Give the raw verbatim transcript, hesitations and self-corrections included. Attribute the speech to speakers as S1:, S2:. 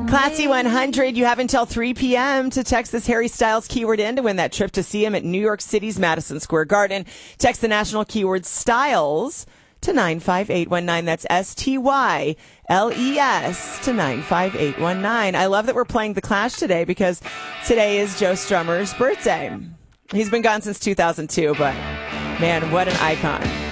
S1: Classy one hundred, you have until three p.m. to text this Harry Styles keyword in to win that trip to see him at New York City's Madison Square Garden. Text the national keyword Styles to nine five eight one nine. That's S T Y L E S to nine five eight one nine. I love that we're playing The Clash today because today is Joe Strummer's birthday. He's been gone since two thousand two, but man, what an icon.